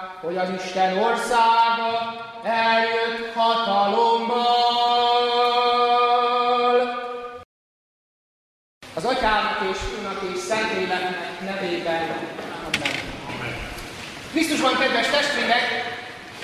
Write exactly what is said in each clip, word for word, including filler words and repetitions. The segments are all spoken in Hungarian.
hogy az Isten országa eljött hatalommal. Az Atyának és Fiúnak és Szentléleknek nevében. Amen. Krisztusban, kedves testvérek,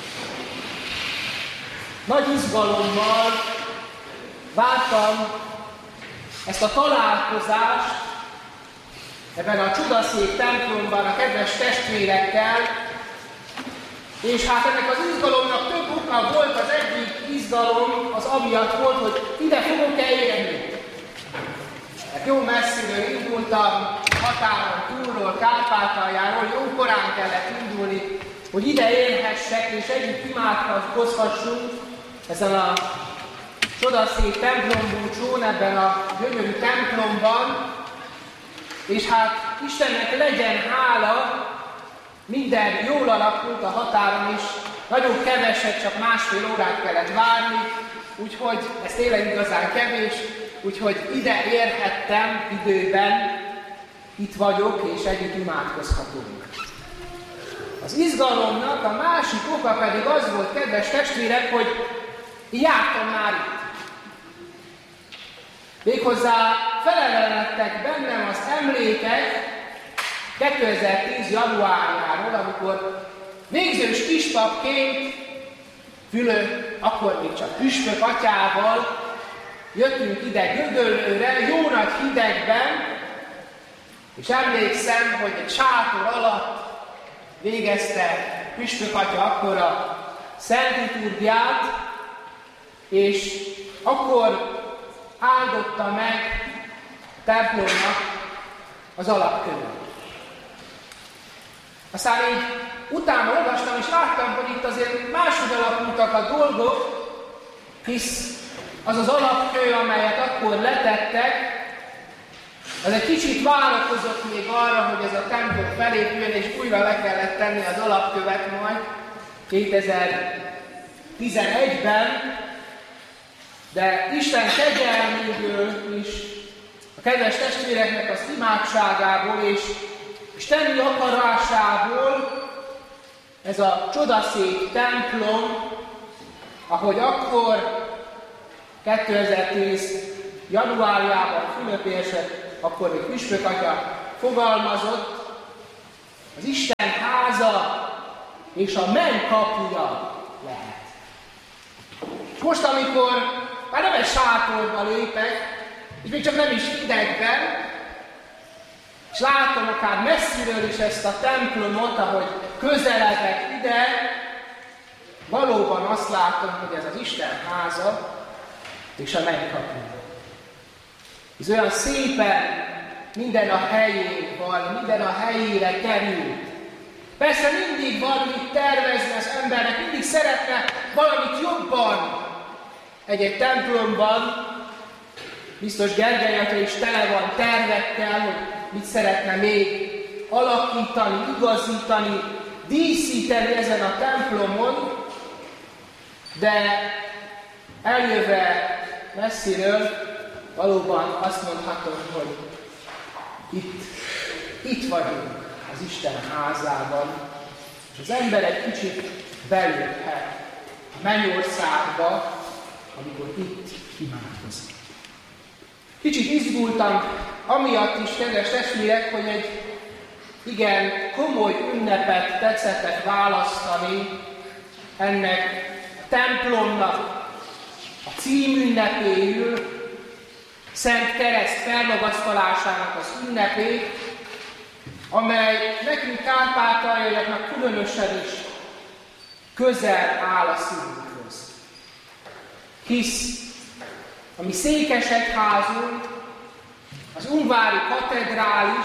nagy izgalommal vártam ezt a találkozást ebben a csodaszép templomban a kedves testvérekkel, és hát ennek az izgalomnak több oka volt. Az egyik izgalom az amiatt volt, hogy ide fogok-e érni. Hát jó messziről indultam, határon túlról, Kárpátaljáról, jó korán kellett indulni, hogy ide érhessek, és együtt imádkozhassunk ezen a csodaszép templombúcsón, ebben a gyönyörű templomban. És hát Istennek legyen hála, minden jól alakult a határon is, nagyon keveset, csak másfél órát kellett várni, úgyhogy ez tényleg igazán kevés, úgyhogy ide érhettem időben, itt vagyok, és együtt imádkozhatunk. Az izgalomnak a másik oka pedig az volt, kedves testvérek, hogy jártam már itt. Méghozzá felelelettek bennem az emlékek kétezer-tíz januárjáról, amikor végzős kispapként Fülő, akkor még csak püspök atyával jöttünk ide Gödöllőre, jó nagy hidegben, és emlékszem, hogy egy sátor alatt végezte püspök atya akkor a szent liturgiát, és akkor áldotta meg a templomnak az alapkövét. Aztán így utána olvastam, és láttam, hogy itt azért máshogy alakultak a dolgok, hisz az az alapkő, amelyet akkor letettek, az egy kicsit várakozott még arra, hogy ez a templom felépüljön, és újra le kellett tenni az alapkövet majd kétezer-tizenegyben, de Isten kegyelméből is, a kedves testvéreknek az imádságából és Isteni akarásából ez a csodaszép templom, ahogy akkor kétezer-tíz januárjában Fülöp érsek, akkor még püspök atya fogalmazott, az Isten háza és a menny kapuja lehet. És most, amikor már nem egy sátorba lépek, és még csak nem is hidegben, és látom akár messziről is ezt a templomot, ahogy közeledek ide, valóban azt látom, hogy ez az Isten háza és a mennykapuja. Ez olyan szépen minden a helyén van, minden a helyére kerül. Persze mindig van mit tervezni az embernek, mindig szeretne valamit jobban. Egy-egy templomban biztos Gergely atya is tele van tervekkel, hogy mit szeretne még alakítani, igazítani, díszíteni ezen a templomon, de eljöve messziről valóban azt mondhatom, hogy itt, itt vagyunk az Isten házában, és az ember egy kicsit beléphet a mennyországba, amikor itt imádkozik. Kicsit izgultam amiatt is, kedves testvérek, hogy egy igen komoly ünnepet tetszettek választani ennek a templomnak a címünnepéül, Szent Kereszt felmagasztalásának az ünnepét, amely nekünk Kárpátaljaiaknak különösen is közel áll a szívünkhöz. Hisz a mi székesegyházunk, az Ungvári katedrális,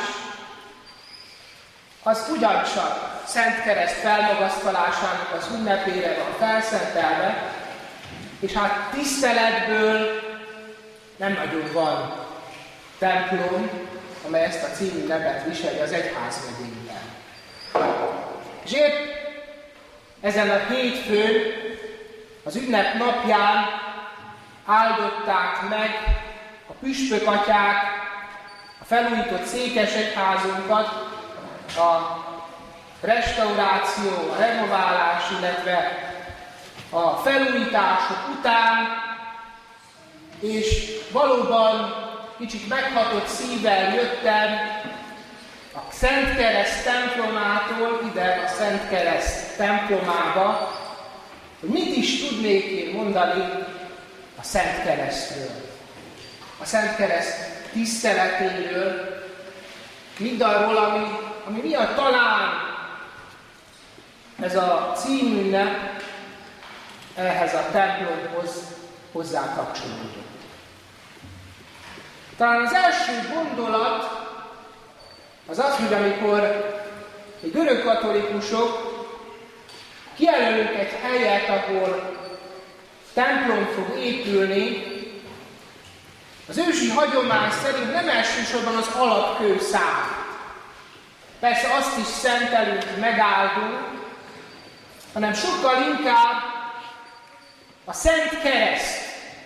az ugyancsak Szent Kereszt felmagasztalásának az ünnepére van felszentelve, és hát tiszteletből nem nagyon van templom, amely ezt a címünnepet viseli az egyházmegyénkben. És épp ezen a hétfőn, az ünnep napján áldották meg a püspök atyák a felújított székesegyházunkat, a restauráció, a renoválás, illetve a felújítások után, és valóban kicsit meghatott szívvel jöttem a Szent Kereszt templomától ide a Szent Kereszt templomába, hogy mit is tudnék én mondani a Szent Keresztről, a Szent Kereszt tiszteletéről, mindarról, ami, ami miatt talán ez a címünnep ehhez a templomhoz hozzá kapcsolódott. Talán az első gondolat az az, hogy amikor egy görög katolikusok kijelölünk egy helyet, ahol templom fog épülni, az ősi hagyomány szerint nem elsősorban az alapkő számít. Persze azt is szentelünk, megáldunk, hanem sokkal inkább a Szent Kereszt,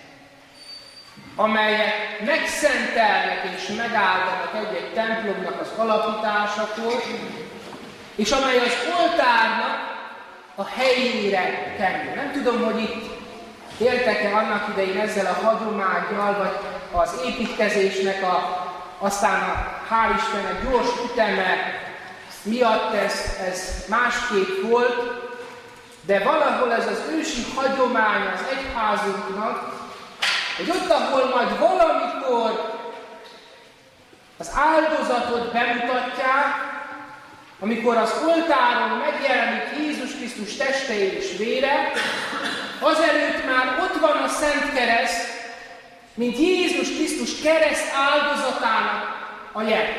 amelyet megszentelnek és megáldanak egy-egy templomnak az alapításakor, és amely az oltárnak a helyére kerül. Nem tudom, hogy itt éltek-e annak idején ezzel a hagyománnyal, vagy az építkezésnek a, aztán a hál' Istennek gyors üteme miatt ez, ez másképp volt, de valahol ez az ősi hagyomány az egyházunknak, hogy ott, ahol majd valamikor az áldozatot bemutatják, amikor az oltáron megjelenik Jézus Krisztus teste és vére, azelőtt már ott van a Szent Kereszt, mint Jézus Krisztus kereszt áldozatának a jel.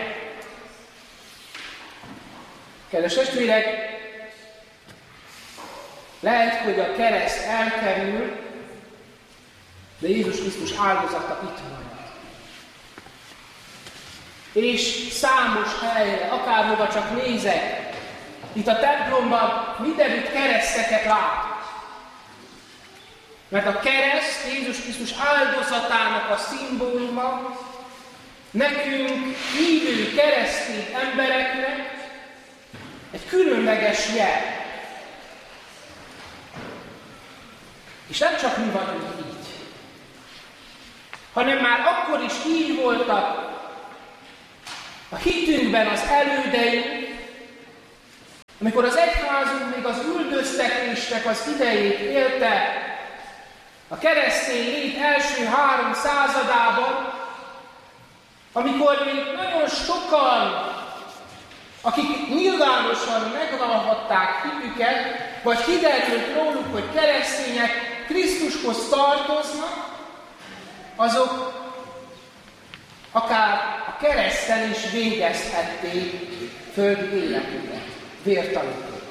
Kedves testvérek, lehet, hogy a kereszt elkerül, de Jézus Krisztus áldozata itt marad. És számos helyre, akárhova csak nézek, itt a templomban mindenütt kereszteket látok. Mert a kereszt Jézus Krisztus áldozatának a szimbóluma, nekünk hívő keresztény embereknek egy különleges jel. És nem csak mi vagyunk így, hanem már akkor is így voltak a hitünkben az elődeink, amikor az egyházunk még az üldöztetésnek az idejét élte, a keresztény lét első három századában, amikor még nagyon sokan, akik nyilvánosan megvalhatták hitüket, vagy kiderült róluk, hogy keresztények Krisztushoz tartoznak, azok akár a kereszten is végezhették földi életüket, vértanúként.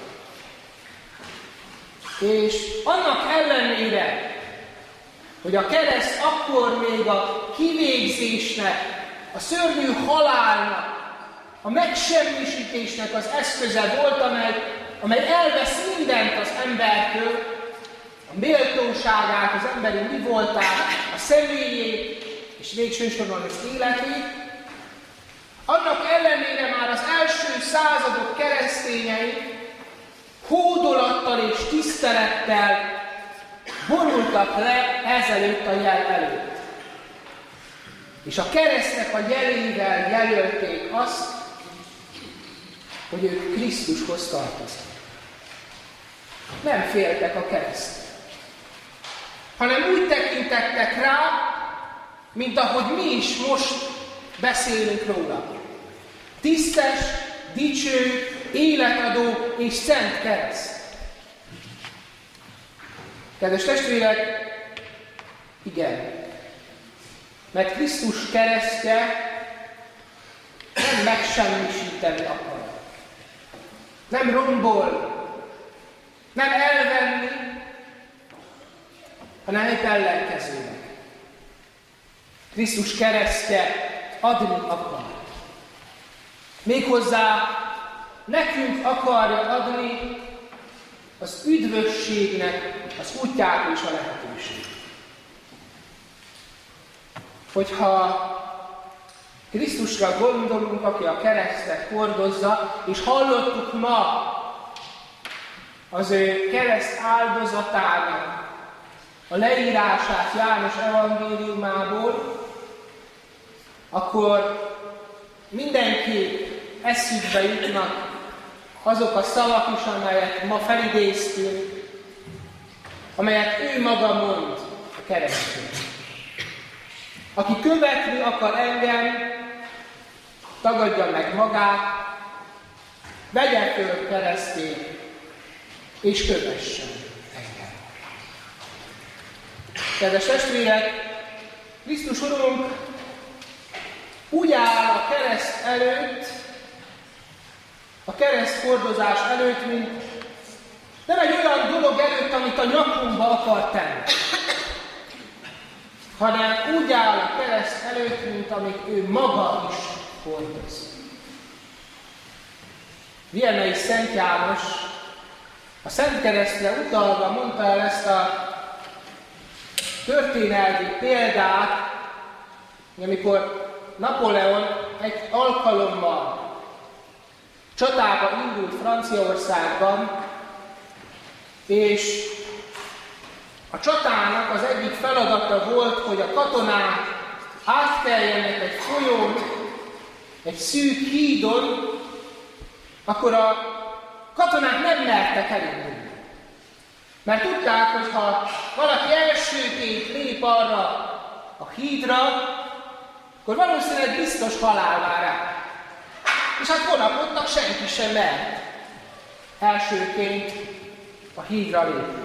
És annak ellenére, hogy a kereszt akkor még a kivégzésnek, a szörnyű halálnak, a megsemmisítésnek az eszköze volt, amely, amely elvesz mindent az embertől, a méltóságát, az emberi mi voltát, a személyét, és végső soron az életét. Annak ellenére már az első századok keresztényei hódolattal és tisztelettel borultak le ezelőtt a jel előtt. És a keresztnek a jelével jelölték azt, hogy ők Krisztushoz tartoznak. Nem féltek a keresztre, hanem úgy tekintettek rá, mint ahogy mi is most beszélünk róla. Tisztes, dicső, életadó és szent kereszt. Kedves testvérek, igen, mert Krisztus keresztje nem megsemmisíteni akar, nem rombol, nem elvenni, hanem egy ellenkezőleg. Krisztus keresztje adni akar. Méghozzá nekünk akarja adni az üdvösségnek az útját és a lehetőséget. Hogyha Krisztusra gondolunk, aki a keresztet hordozza, és hallottuk ma az ő kereszt áldozatának a leírását János evangéliumából, akkor mindenki eszükbe jutnak azok a szavak is, amelyet ma felidéztünk, amelyet ő maga mond a keresztül. Aki követni akar engem, tagadja meg magát, vegye föl keresztét, és kövessen engem. Kedves testvérek, Krisztus Urunk úgy áll a kereszt előtt, a kereszt hordozás előtt, mint nem egy olyan dolog előtt, amit a nyakunkba akar tenni, hanem úgy áll a kereszt előtt, mint amit ő maga is hordoz. Viannai Szent János a Szent Keresztre utalva mondta el ezt a történelmi példát, amikor Napóleon egy alkalommal csatába indult Franciaországban, és a csatának az egyik feladata volt, hogy a katonák átkeljenek egy folyón, egy szűk hídon, akkor a katonák nem mertek elindulni. Mert tudták, hogy ha valaki elsőként lép arra a hídra, akkor valószínűleg biztos halál vár rá. És hát vonakodtak, senki sem mert elsőként a hídra lépni.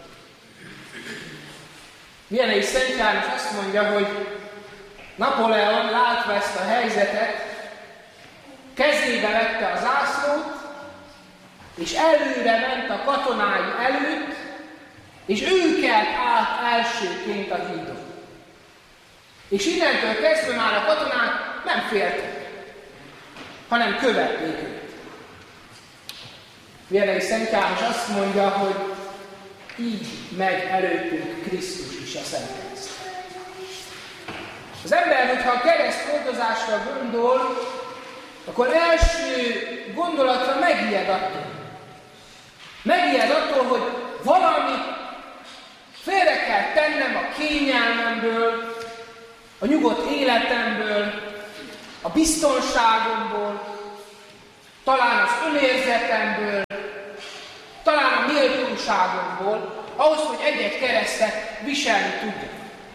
Viannai Szent János azt mondja, hogy Napóleon látva ezt a helyzetet, kezébe vette a zászlót, és előre ment a katonái előtt, és ő kelt át elsőként a hídon. És innentől kezdve már a katonák nem féltek, hanem követték őt. Viannai Szent János azt mondja, hogy így megy előttünk Krisztus is a Szent Kereszten. Az ember, hogyha a kereszt hordozásra gondol, akkor első gondolatra megijed attól. Megijed attól, hogy valami félre kell tennem a kényelmemből, a nyugodt életemből, a biztonságomból, talán az önérzetemből, talán a méltóságomból, ahhoz, hogy egy-egy keresztet viselni tudjak.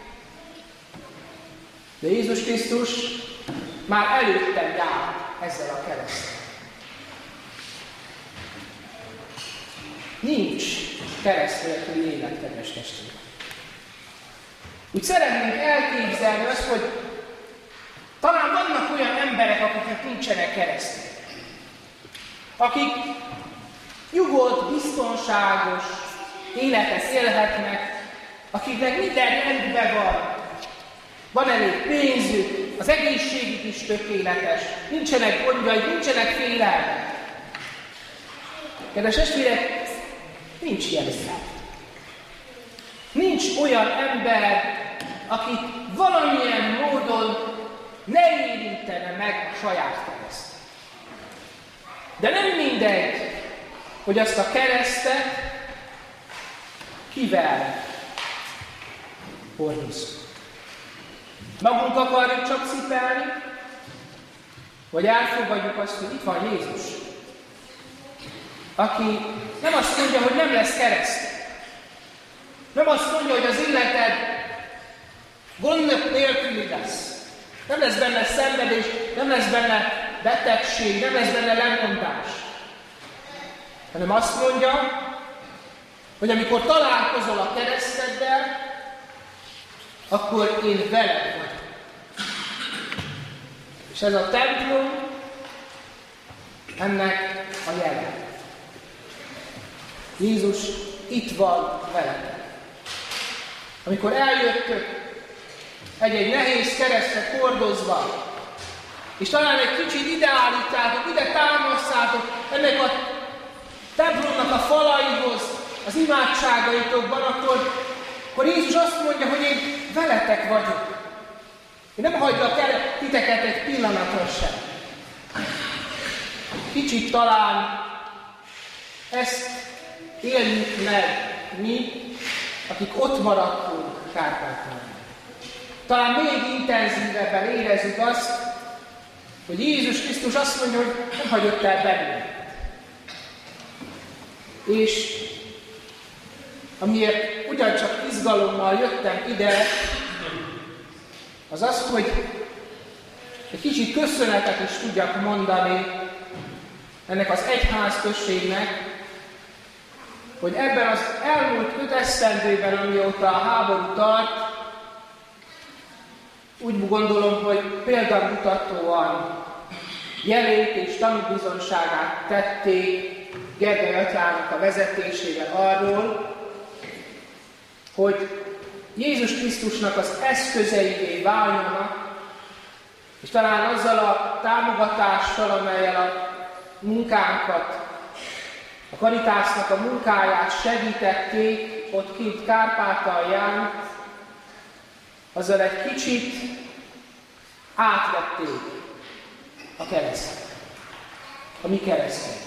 De Jézus Krisztus már előttem jár ezzel a keresztel. Nincs kereszt nélküli élet, kedves testvérek. Úgy szeretnénk elképzelni azt, hogy talán vannak olyan emberek, akiknek nincsenek keresztek. Akik nyugodt, biztonságos életet élhetnek, akiknek minden rendben van, van elég pénzük, az egészségük is tökéletes, nincsenek gondjaik, nincsenek félelmek. Kedves testvérek, nincs ilyen ember. Nincs olyan ember, akit valamilyen módon ne érintene meg a saját kereszt. De nem mindegy, hogy azt a keresztet kivel hordozzuk. Magunk akarjuk csak cipelni, vagy elfogadjuk azt, hogy itt van Jézus, aki nem azt mondja, hogy nem lesz kereszt. Nem azt mondja, hogy az életed gond nélküli lesz. Nem lesz benne szenvedés, nem lesz benne betegség, nem lesz benne lemondás. Hanem azt mondja, hogy amikor találkozol a kereszteddel, akkor én veled vagyok. És ez a templom ennek a jele. Jézus itt van veletek. Amikor eljöttök egy-egy nehéz keresztet hordozva, és talán egy kicsit ide állítjátok, ide támasztátok ennek a templomnak a falaihoz, az imádságaitokban, akkor, akkor Jézus azt mondja, hogy én veletek vagyok. Én nem hagylak el titeket egy pillanatra sem. Kicsit talán ezt éljük meg mi, akik ott maradtunk Kárpátalján. Talán még intenzívebben érezzük azt, hogy Jézus Krisztus azt mondja, hogy nem hagyott el bennünket. És amiért ugyancsak izgalommal jöttem ide, az az, hogy egy kicsit köszönetet is tudjak mondani ennek az egyházközségnek, hogy ebben az elmúlt öt esztendőben, amióta a háború tart, úgy gondolom, hogy példamutatóan jelét és tanúbizonyságát tették Gergely atyának a vezetésével arról, hogy Jézus Krisztusnak az eszközeivé váljanak, és talán azzal a támogatással, amellyel a munkánkat, a Caritasnak a munkáját segítették ott kint Kárpátalján, azzal egy kicsit átvették a keresztet, a mi keresztet.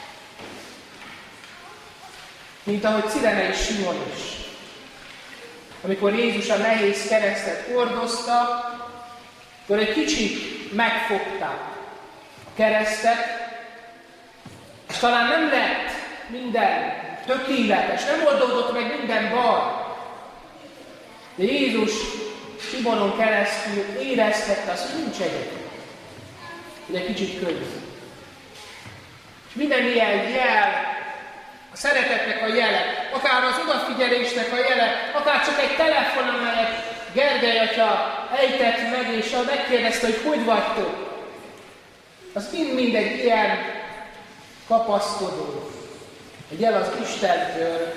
Mint ahogy Cirene és Simon is. Amikor Jézus a nehéz keresztet hordozta, akkor egy kicsit megfogták a keresztet, és talán nem lett minden tökéletes, nem oldódott meg minden baj. De Jézus Simonon keresztül éreztette azt, hogy nincs egyedül, hogy egy kicsit könnyű. És minden ilyen jel, a szeretetnek a jele, akár az odafigyelésnek a jele, akár csak egy telefon, amelyet Gergely atya ejtett meg, és megkérdezte, hogy hogy vagytok, az mind-mind egy ilyen kapaszkodó, egy jel az Istentől,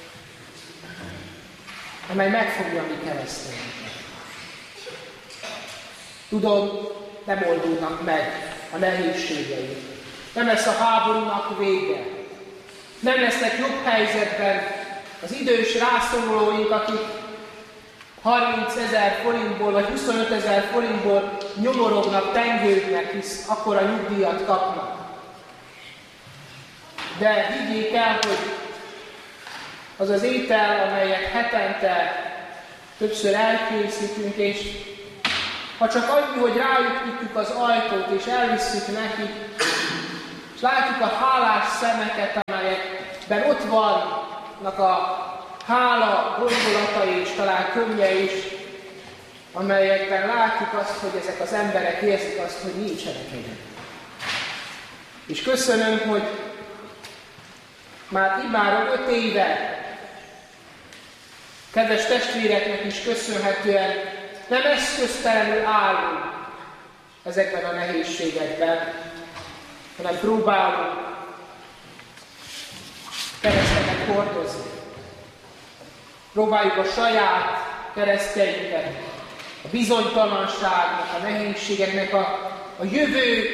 amely megfogja a mi keresztünket. Tudom, nem oldódnak meg a nehézségei. Nem lesz a háborúnak vége. Nem lesznek jobb helyzetben az idős rászorulóink, akik harmincezer forintból vagy huszonötezer forintból nyomorognak, tengődnek, hisz akkora nyugdíjat kapnak. De higgyék el, hogy az az étel, amelyet hetente többször elkészítünk, és ha csak annyi, hogy rájuk nyitjuk az ajtót, és elvisszük nekik, és látjuk a hálás szemeket, amelyekben ott vannak a hála gondolatai, és talán könnye is, amelyekben látjuk azt, hogy ezek az emberek érzik azt, hogy nincsenek egyedül. És köszönöm, hogy már immáron öt éve kedves testvéreknek is köszönhetően nem eszköztelenül állunk ezekben a nehézségekben, hanem próbálunk kereszteket hordozni. Próbáljuk a saját keresztjeinket, a bizonytalanságnak, a nehézségeknek, a, a jövő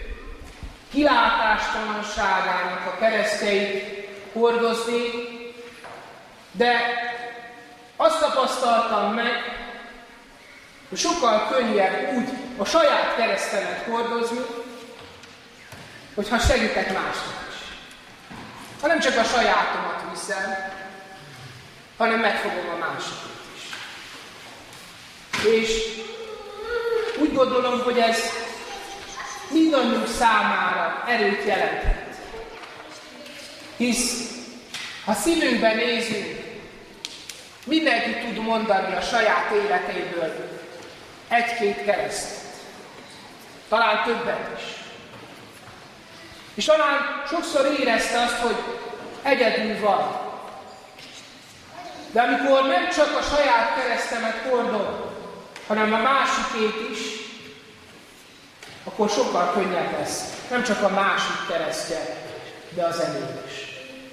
kilátástalanságának a keresztjeit hordozni, de azt tapasztaltam meg, hogy sokkal könnyebb úgy a saját keresztemet hordozni, hogyha segítek másnak is. Ha nem csak a sajátomat viszem, hanem megfogom a másikat is. És úgy gondolom, hogy ez mindannyiunk számára erőt jelenthet. Hisz, ha szívünkben nézünk, mindenki tud mondani a saját életéből egy-két keresztet. Talán többet is. És talán sokszor érezte azt, hogy egyedül van. De amikor nem csak a saját keresztemet hordom, hanem a másikét is, akkor sokkal könnyebb lesz. Nem csak a másik keresztje, de az enyém is.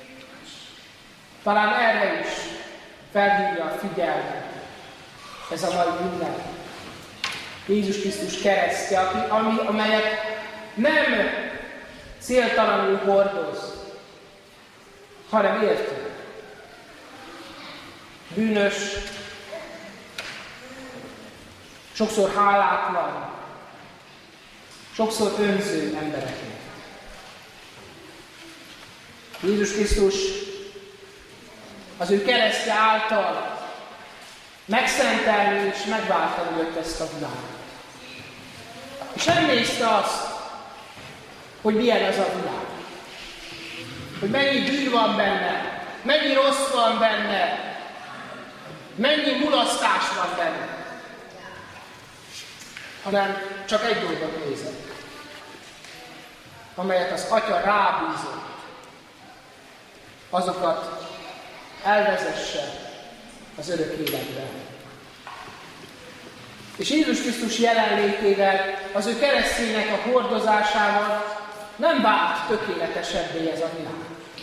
Talán erre is felhívja a figyelmet ez a mai ünnep. Jézus Krisztus keresztje, ami, amelyet nem céltalanul hordoz, hanem értő. Bűnös, sokszor hálátlan, sokszor önző embereknek. Jézus Krisztus az ő keresztje által megszentelni és megváltani őt ezt a világot. És nem nézte azt, hogy milyen az a világ. Hogy mennyi bűn van benne, mennyi rossz van benne, mennyi mulasztás van benne. Hanem csak egy dolgot nézett, amelyet az Atya rábízott, azokat elvezesse az örök életbe. És Jézus Krisztus jelenlétével, az ő keresztjének a hordozásával nem vált tökéletesebbé ez a világ.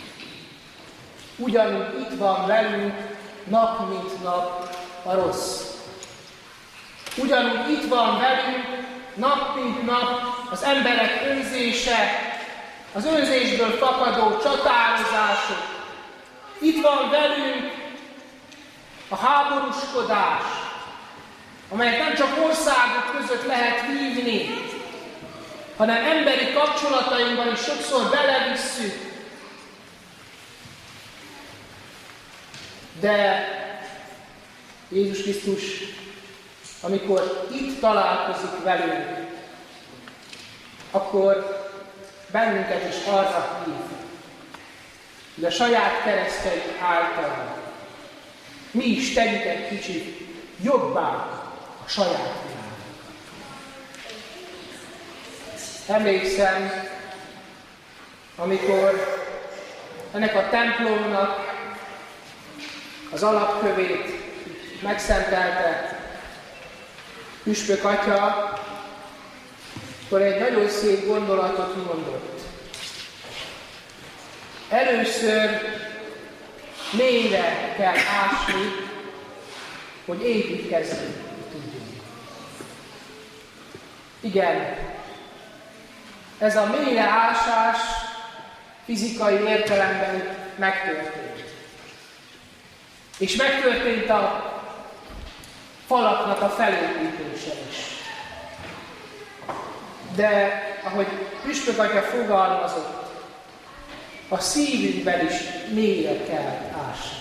Ugyanúgy itt van velünk nap mint nap a rossz. Ugyanúgy itt van velünk nap mint nap az emberek önzése, az önzésből fakadó csatározások. Itt van velünk a háborúskodás, amelyet nem csak országok között lehet vívni, hanem emberi kapcsolatainkban is sokszor belevisszük. De Jézus Krisztus, amikor itt találkozik velünk, akkor bennünket is arra hív, hogy a saját keresztjei által mi is tegyük egy kicsit jobbá a saját világot. Emlékszem, amikor ennek a templomnak az alapkövét megszentelte püspök atya, akkor egy nagyon szép gondolatot mondott. Először mélyre kell ásni, hogy építkezni tudjunk. Igen, ez a mélyre ásás fizikai értelemben megtörtént. És megtörtént a falaknak a felépítése is. De ahogy püspök atya fogalmazott, a szívünkben is mélyre kell ásni.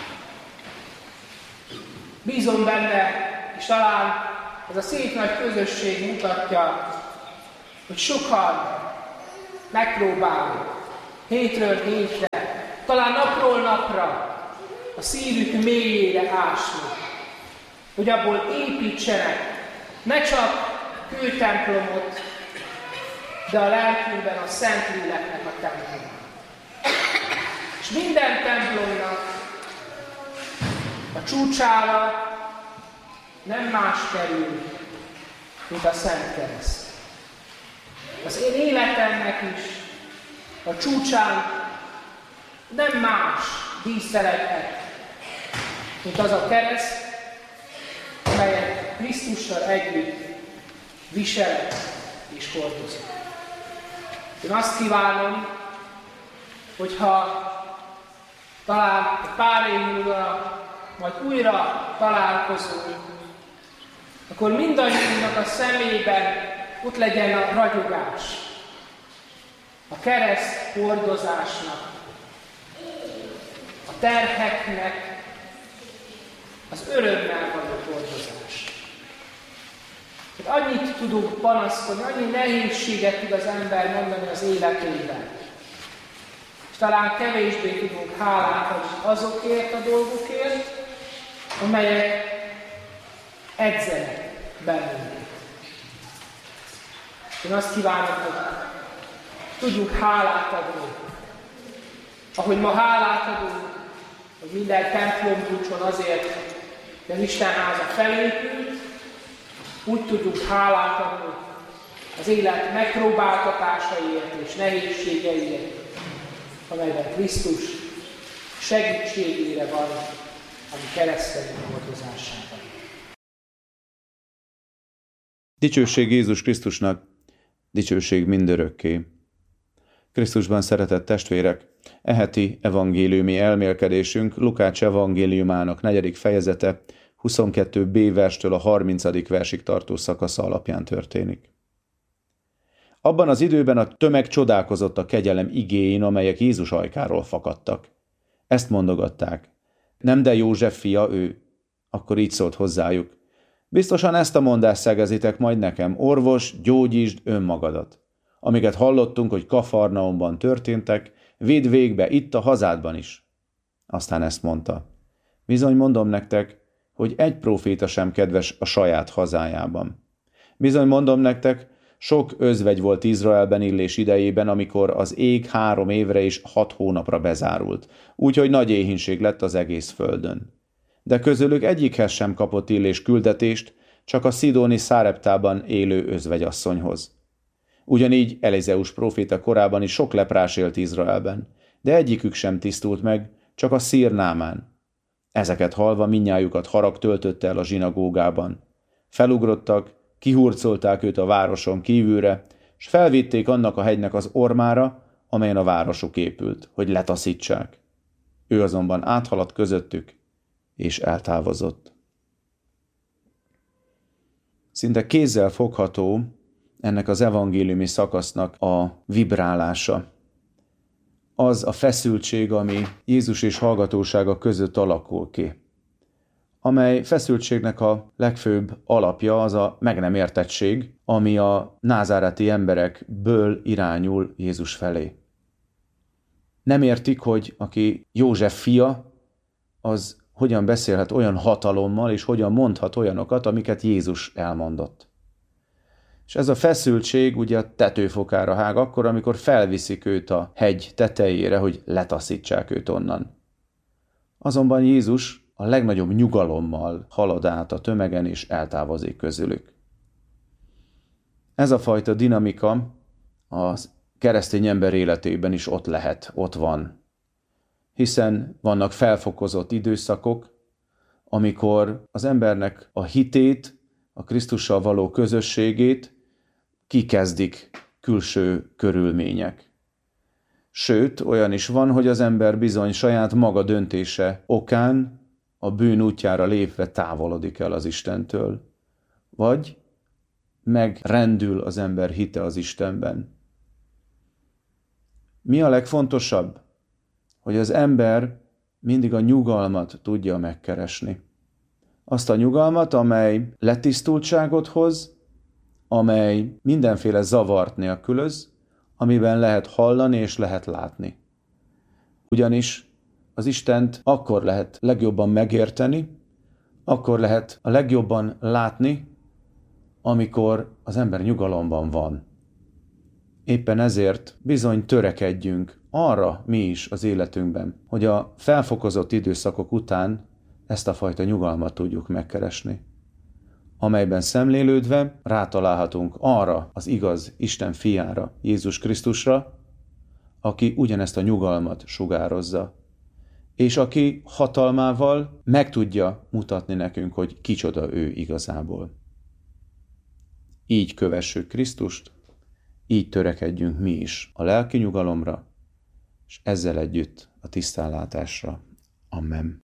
Bízom benne, és talán ez a szép nagy közösség mutatja, hogy sokan megpróbálnak hétről hétre, talán napról napra a szívük mélyére ásni, hogy abból építsenek ne csak kőtemplomot, de a lelkünkben a Szentléleknek a templomot. És minden templomnak a csúcsára nem más kerül, mint a Szent Kereszt. Az én életemnek is a csúcsán nem más díszeleghet, mint az a kereszt, amelyet Krisztussal együtt viselek és hordozok. Én azt kívánom, hogyha talán egy pár év múlva majd újra találkozunk, akkor mindannyiunknak a szemében ott legyen a ragyogás, a kereszt hordozásnak, a terheknek, az örömmel való hordozás. Hát annyit tudunk panaszkodni, annyi nehézséget tud az ember mondani az életében. És talán kevésbé tudunk hálát adni azokért a dolgokért, amelyek edzenek bennünket. Én azt kívánom, hogy tudjuk hálát adni. Ahogy ma hálát adunk, hogy minden templomkulcson azért, hogy az Isten háza felépült, úgy tudjuk hálát adni az élet megpróbáltatásaiért és nehézségeiért, amelyben Krisztus segítségére van a mi keresztelő hordozásában. Dicsőség Jézus Krisztusnak, dicsőség mindörökké. Krisztusban szeretett testvérek, e heti evangéliumi elmélkedésünk Lukács evangéliumának negyedik fejezete huszonkettő b verstől a harmincadik versig tartó szakasza alapján történik. Abban az időben a tömeg csodálkozott a kegyelem igéin, amelyek Jézus ajkáról fakadtak. Ezt mondogatták: nem de József fia ő. Akkor így szólt hozzájuk. Biztosan ezt a mondást szegezitek majd nekem, orvos, gyógyítsd önmagadat. Amiket hallottunk, hogy Kafarnaumban történtek, vidd végbe itt a hazádban is. Aztán ezt mondta. Bizony mondom nektek, hogy egy próféta sem kedves a saját hazájában. Bizony mondom nektek, sok özvegy volt Izraelben Illés idejében, amikor az ég három évre és hat hónapra bezárult, úgyhogy nagy éhínség lett az egész földön. De közülük egyikhez sem kapott Illés küldetést, csak a szidóni Száreptában élő özvegyasszonyhoz. Ugyanígy Elizeus próféta korában is sok leprás élt Izraelben, de egyikük sem tisztult meg, csak a szír Námán. Ezeket hallva mindnyájukat harag töltötte el a zsinagógában. Felugrottak, kihurcolták őt a városon kívülre, s felvitték annak a hegynek az ormára, amelyen a városuk épült, hogy letaszítsák. Ő azonban áthaladt közöttük, és eltávozott. Szinte kézzel fogható ennek az evangéliumi szakasznak a vibrálása. Az a feszültség, ami Jézus és hallgatósága között alakul ki. Amely feszültségnek a legfőbb alapja az a meg nem értettség, ami a názáreti emberekből irányul Jézus felé. Nem értik, hogy aki József fia, az hogyan beszélhet olyan hatalommal, és hogyan mondhat olyanokat, amiket Jézus elmondott. És ez a feszültség ugye a tetőfokára hág akkor, amikor felviszik őt a hegy tetejére, hogy letaszítsák őt onnan. Azonban Jézus a legnagyobb nyugalommal halad át a tömegen, és eltávozik közülük. Ez a fajta dinamika az keresztény ember életében is ott lehet, ott van. Hiszen vannak felfokozott időszakok, amikor az embernek a hitét, a Krisztussal való közösségét kikezdik külső körülmények. Sőt, olyan is van, hogy az ember bizony saját maga döntése okán a bűn útjára lépve távolodik el az Istentől, vagy megrendül az ember hite az Istenben. Mi a legfontosabb? Hogy az ember mindig a nyugalmat tudja megkeresni. Azt a nyugalmat, amely letisztultságot hoz, amely mindenféle zavart nélkülöz, amiben lehet hallani és lehet látni. Ugyanis az Istent akkor lehet legjobban megérteni, akkor lehet a legjobban látni, amikor az ember nyugalomban van. Éppen ezért bizony törekedjünk arra mi is az életünkben, hogy a felfokozott időszakok után ezt a fajta nyugalmat tudjuk megkeresni, amelyben szemlélődve rátalálhatunk arra az igaz Isten fiára, Jézus Krisztusra, aki ugyanezt a nyugalmat sugározza, és aki hatalmával meg tudja mutatni nekünk, hogy kicsoda ő igazából. Így kövessük Krisztust, így törekedjünk mi is a lelki nyugalomra, és ezzel együtt a tisztánlátásra. Amen.